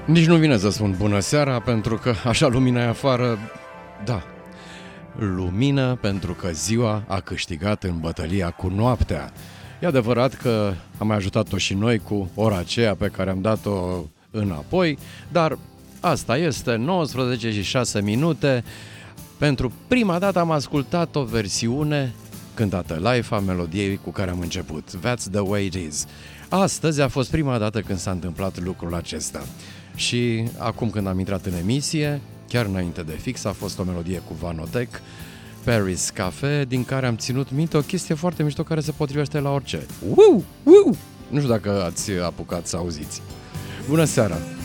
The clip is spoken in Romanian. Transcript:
Nici nu vine să spun bună seara, pentru că așa lumina e afară. Da, lumină pentru că ziua a câștigat în bătălia cu noaptea. E adevărat că am mai ajutat-o și noi cu ora aceea pe care am dat-o înapoi, dar asta este, 19 și 6 minute. Pentru prima dată am ascultat o versiune cântată live a melodiei cu care am început, That's the way it is. Astăzi a fost prima dată când s-a întâmplat lucrul acesta. Și acum când am intrat în emisie, chiar înainte de fix, a fost o melodie cu Vanotec, Paris Cafe, din care am ținut minte o chestie foarte mișto care se potrivește la orice. Nu știu dacă ați apucat să auziți. Bună seara!